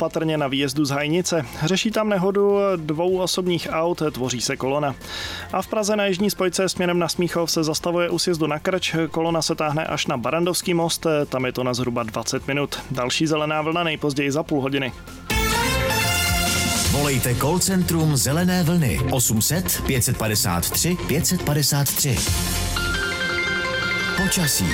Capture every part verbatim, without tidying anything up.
opatrně na výjezdu z Hajnice. Řeší tam nehodu dvou osobních aut, tvoří se kolona. A v Praze na jižní spojce směrem na Smíchov se zastavuje u sjezdu na Krč. Kolona se táhne až na Barandovský most, tam je to na zhruba dvacet minut. Další zelená vlna nejpozději za půl hodiny. Volejte call centrum Zelené vlny osm set pět padesát tři pět padesát tři. Počasí.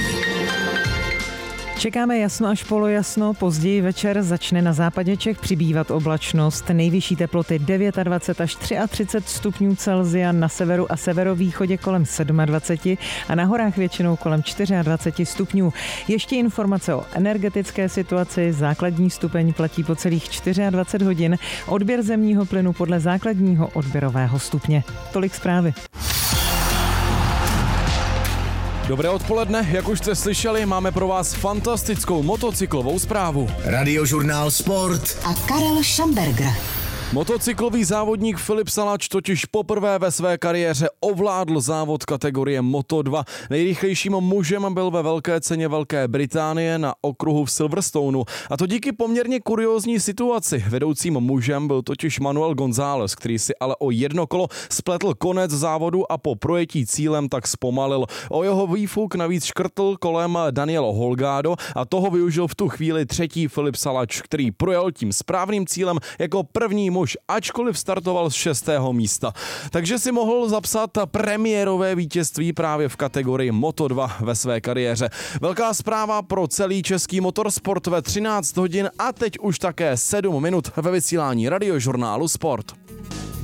Čekáme jasno až polojasno, později večer začne na západě Čech přibývat oblačnost. Nejvyšší teploty dvacet devět až třicet tři stupňů Celsia, na severu a severovýchodě kolem dvacet sedm a na horách většinou kolem dvacet čtyři stupňů. Ještě informace o energetické situaci. Základní stupeň platí po celých dvacet čtyři hodin. Odběr zemního plynu podle základního odběrového stupně. Tolik zprávy. Dobré odpoledne, jak už jste slyšeli, máme pro vás fantastickou motocyklovou zprávu. Radiožurnál Sport a Karel Šamberger. Motocyklový závodník Filip Salač totiž poprvé ve své kariéře ovládl závod kategorie Moto dva. Nejrychlejším mužem byl ve velké ceně Velké Británie na okruhu v Silverstoneu. A to díky poměrně kuriózní situaci. Vedoucím mužem byl totiž Manuel González, který si ale o jedno kolo spletl konec závodu a po projetí cílem tak zpomalil. O jeho výfuk navíc škrtl kolem Daniel Holgado a toho využil v tu chvíli třetí Filip Salač, který projel tím správným cílem jako první muž, ačkoliv startoval z šestého místa. Takže si mohl zapsat premiérové vítězství právě v kategorii Moto dva ve své kariéře. Velká zpráva pro celý český motorsport ve třináct hodin a teď už také sedm minut ve vysílání Radiožurnálu Sport.